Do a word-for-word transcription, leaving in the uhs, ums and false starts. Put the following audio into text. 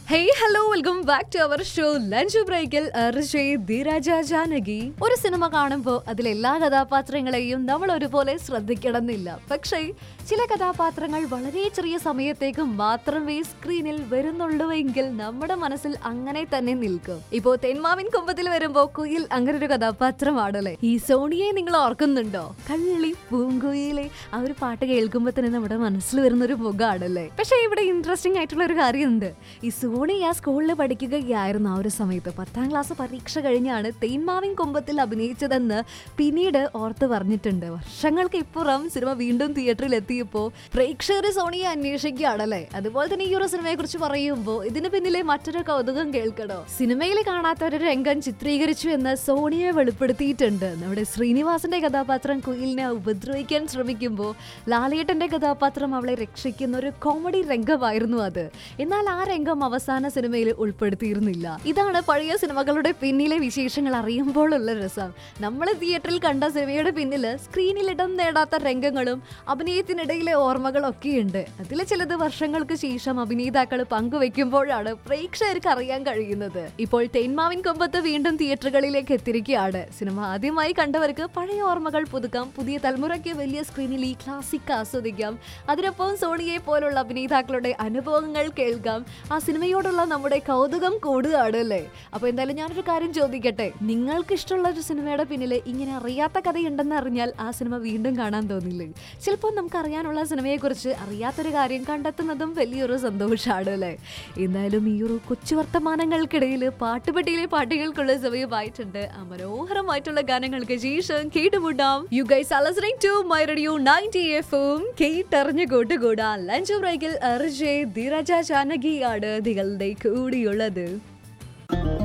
Hey, hello, welcome back to our show Lunch Breakil Arjay Dhiraja Janagi. ഒരു cinema കാണുമ്പോൾ അതിലെ എല്ലാ കഥാപാത്രങ്ങളെയും നമ്മൾ ഒരുപോലെ ശ്രദ്ധിക്കണമെന്നില്ല. പക്ഷേ ചില കഥാപാത്രങ്ങൾ വളരെ ചെറിയ സമയത്തേക്ക് മാത്രമേ സ്ക്രീനിൽ വരുന്നുള്ളൂവെങ്കിൽ നമ്മുടെ മനസ്സിൽ അങ്ങനെ തന്നെ നിൽക്കും. ഇപ്പോ തെന്മാവിൻ കൊമ്പത്തിൽ വരുമ്പോൾ കുയിൽ അങ്ങനെ ഒരു കഥാപാത്രമാണല്ലേ. ഈ സോണിയെ നിങ്ങൾ ഓർക്കുന്നുണ്ടോ? കള്ളി പൂങ്കുയിലെ ആ ഒരു പാട്ട് കേൾക്കുമ്പോൾ തന്നെ നമ്മുടെ മനസ്സിൽ വരുന്ന ഒരു മുഖമാണല്ലേ. പക്ഷേ ഇവിടെ ഇൻട്രസ്റ്റിംഗ് ആയിട്ടുള്ള ഒരു കാര്യമുണ്ട്. ഈ സോണി ആ സ്കൂളിൽ പഠിക്കുകയായിരുന്നു. ആ ഒരു സമയത്ത് പത്താം ക്ലാസ് പരീക്ഷ കഴിഞ്ഞാണ് തേന്മാവിൻ കൊമ്പത്തിൽ അഭിനയിച്ചതെന്ന് പിന്നീട് ഓർത്ത് പറഞ്ഞിട്ടുണ്ട്. വർഷങ്ങൾക്ക് ഇപ്പുറം സിനിമ വീണ്ടും തിയേറ്ററിൽ എത്തിയപ്പോൾ പ്രേക്ഷകർ സോണിയെ അന്വേഷിക്കുകയാണല്ലേ. അതുപോലെ തന്നെ ഈ ഒരു സിനിമയെ കുറിച്ച് പറയുമ്പോൾ ഇതിന് പിന്നിലെ മറ്റൊരു കൗതുകം കേൾക്കണോ? സിനിമയിൽ കാണാത്ത ഒരു രംഗം ചിത്രീകരിച്ചു എന്ന് സോണിയെ വെളിപ്പെടുത്തിയിട്ടുണ്ട്. നമ്മുടെ ശ്രീനിവാസന്റെ കഥാപാത്രം കുയിലിനെ ഉപദ്രവിക്കാൻ ശ്രമിക്കുമ്പോൾ ലാലേട്ടന്റെ കഥാപാത്രം അവളെ രക്ഷിക്കുന്ന ഒരു കോമഡി രംഗമായിരുന്നു അത്. എന്നാൽ ആ രംഗം അവസാന സിനിമയിൽ ഉൾപ്പെടുത്തിയിരുന്നില്ല. ഇതാണ് പഴയ സിനിമകളുടെ പിന്നിലെ വിശേഷങ്ങൾ അറിയുമ്പോഴുള്ള രസം. നമ്മൾ തിയേറ്ററിൽ കണ്ട സിനിമയുടെ പിന്നില് സ്ക്രീനിൽ ഇടം നേടാത്ത രംഗങ്ങളും അഭിനയത്തിനിടയിലെ ഓർമ്മകളൊക്കെയുണ്ട്. അതിൽ ചിലത് വർഷങ്ങൾക്ക് ശേഷം അഭിനേതാക്കൾ പങ്കുവെക്കുമ്പോഴാണ് പ്രേക്ഷകർക്ക് അറിയാൻ കഴിയുന്നത്. ഇപ്പോൾ തേന്മാവിൻ കൊമ്പത്ത് വീണ്ടും തിയേറ്ററുകളിലേക്ക് എത്തിയിരിക്കുകയാണ്. സിനിമ ആദ്യമായി കണ്ടവർക്ക് പഴയ ഓർമ്മകൾ പുതുക്കാം, പുതിയ തലമുറയ്ക്ക് വലിയ സ്ക്രീനിൽ ഈ ക്ലാസിക് ആസ്വദിക്കാം. അതിനൊപ്പം സോണിയെ പോലുള്ള അഭിനേതാക്കളുടെ അനുഭവങ്ങൾ കേൾക്കാം. ആ സിനിമയോടുള്ള നമ്മുടെ കൗതുകം കൂടുകയാണ് അല്ലേ. അപ്പൊ എന്തായാലും ഞാനൊരു കാര്യം ചോദിക്കട്ടെ, നിങ്ങൾക്ക് ഇഷ്ടമുള്ള ഒരു സിനിമയുടെ പിന്നില് ഇങ്ങനെ അറിയാത്ത കഥയുണ്ടെന്ന് അറിഞ്ഞാൽ ആ സിനിമ വീണ്ടും കാണാൻ തോന്നില്ലേ? ചിലപ്പോൾ നമുക്ക് അറിയാനുള്ള സിനിമയെ കുറിച്ച് അറിയാത്തൊരു കാര്യം കണ്ടെത്തുന്നതും വലിയൊരു സന്തോഷമാണ് അല്ലേ. എന്തായാലും ഈ ഒരു കൊച്ചു വർത്തമാനങ്ങൾക്കിടയിൽ പാട്ടുപെട്ടിയിലെ പാട്ടുകൾക്കുള്ള സമയമായിട്ടുണ്ട്. ആ മനോഹരമായിട്ടുള്ള ഗാനങ്ങൾക്ക് ശേഷം കേട്ടുമുട്ടാം. You guys are listening to my radio ninety എഫും കേട്ടറിഞ്ഞു കൂട്ടുകൂടാ. ലഞ്ച് ബ്രേക്കിൽ അർജയ് ധീരജ ജാനകിയാണ് നിങ്ങളുടെ കൂടിയുള്ളത്.